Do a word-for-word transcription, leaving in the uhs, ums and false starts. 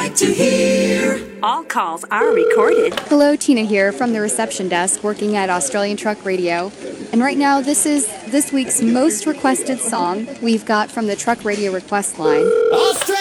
like to hear. All calls are recorded. Hello, Tina here from the reception desk working at Australian Truck Radio. And right now, this is this week's most requested song we've got from the Truck Radio request line. Australia.